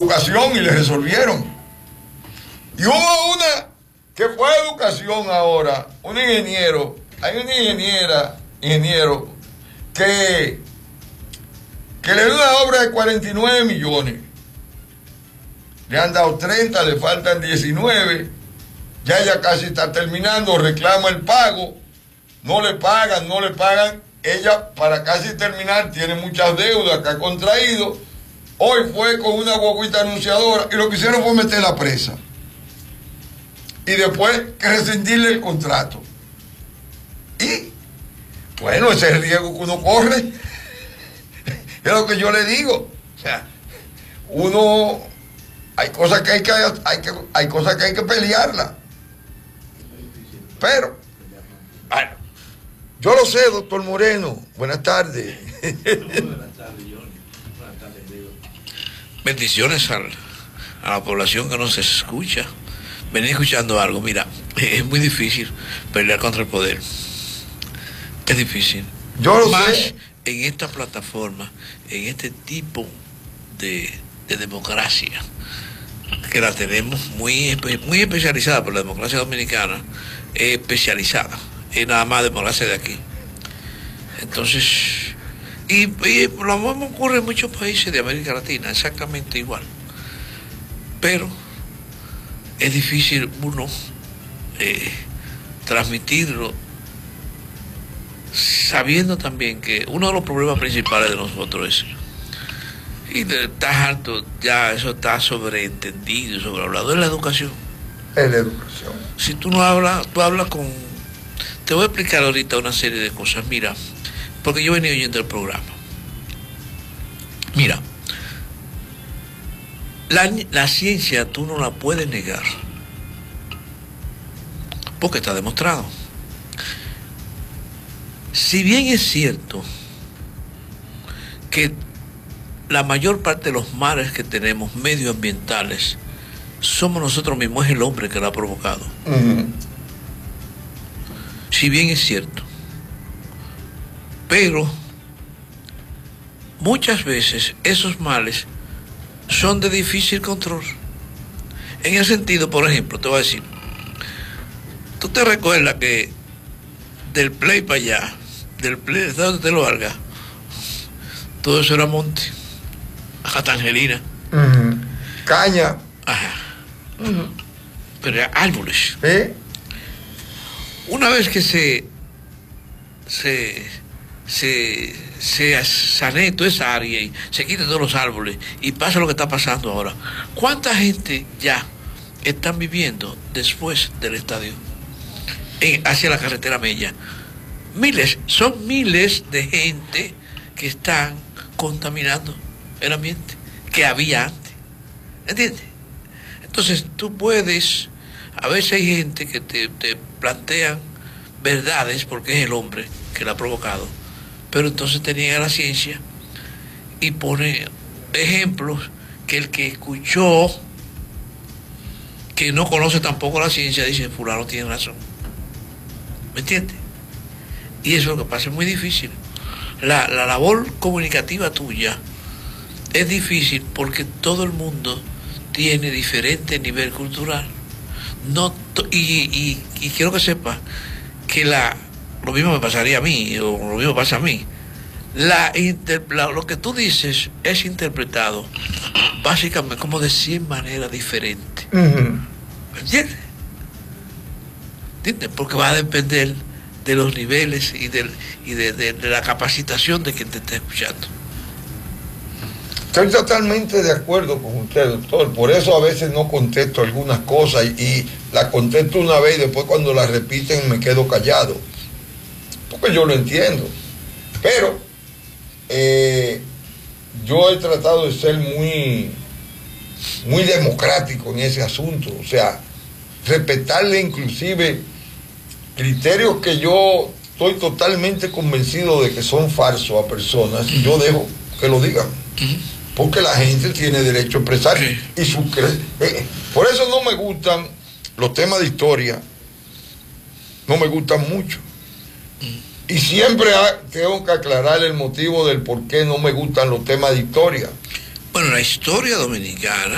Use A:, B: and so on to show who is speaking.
A: educación y le resolvieron. Y hubo una que fue educación ahora, un ingeniero, hay una ingeniero, que le dio una obra de 49 millones. Le han dado 30, le faltan 19, ya casi está terminando, reclama el pago, no le pagan. Ella, para casi terminar, tiene muchas deudas que ha contraído. Hoy fue con una guaguita anunciadora y lo que hicieron fue meterla presa. Y después rescindirle el contrato. Y, bueno, ese es el riesgo que uno corre. Es lo que yo le digo. O sea, hay cosas que hay que pelearla. Pero, bueno, yo lo sé, doctor Moreno. Buenas tardes.
B: Buenas tardes, Johnny. Buenas tardes, Diego. Bendiciones a la población que nos escucha. Venía escuchando algo. Mira, es muy difícil pelear contra el poder. Es difícil.
A: Yo lo
B: Más
A: sé.
B: En esta plataforma, en este tipo de democracia, que la tenemos muy especializada, por la democracia dominicana es especializada, es nada más democracia de aquí. Entonces, y lo mismo ocurre en muchos países de América Latina, exactamente igual. Pero es difícil uno transmitirlo, sabiendo también que uno de los problemas principales de nosotros es, y estás harto, ya eso está sobreentendido, sobrehablado, es la educación.
A: Es la educación.
B: Si tú no hablas, tú hablas con... Te voy a explicar ahorita una serie de cosas, mira, porque yo venía oyendo el programa. Mira, la ciencia tú no la puedes negar, porque está demostrado. Si bien es cierto que la mayor parte de los males que tenemos medioambientales somos nosotros mismos, es el hombre que lo ha provocado. Si bien es cierto, pero muchas veces esos males son de difícil control. En el sentido, por ejemplo, te voy a decir, tú te recuerdas que del Play para allá, del Play de donde te lo valga, todo eso era monte, hasta Angelina.
A: Caña.
B: Ajá. Pero era árboles.
A: ¿Eh?
B: Una vez que se sanee toda esa área y se quiten todos los árboles y pasa lo que está pasando ahora, ¿cuánta gente ya están viviendo después del estadio hacia la carretera Mella? Son miles de gente que están contaminando el ambiente que había antes, ¿entiendes? Entonces tú puedes, a veces hay gente que te plantean verdades porque es el hombre que la ha provocado, pero entonces te niega la ciencia y pone ejemplos que el que escuchó, que no conoce tampoco la ciencia, dice, fulano tiene razón. ¿Me entiendes? Y eso es lo que pasa, es muy difícil. La labor comunicativa tuya es difícil porque todo el mundo tiene diferente nivel cultural. Y quiero que sepas que lo mismo me pasaría a mí, o lo mismo pasa a mí. Lo que tú dices es interpretado básicamente como de 100 maneras diferentes. ¿Me entiendes? ¿Entiendes? Porque va a depender de los niveles y de la capacitación de quien te esté escuchando.
A: Estoy totalmente de acuerdo con usted, doctor. Por eso a veces no contesto algunas cosas y las contesto una vez y después cuando las repiten me quedo callado. Porque yo lo entiendo. Pero yo he tratado de ser muy democrático en ese asunto. O sea, respetarle inclusive criterios que yo estoy totalmente convencido de que son falsos a personas y yo dejo que lo digan. Porque la gente tiene derecho a expresar y por eso no me gustan los temas de historia, no me gustan mucho. Y siempre tengo que aclarar el motivo del por qué no me gustan los temas de historia.
B: Bueno, la historia dominicana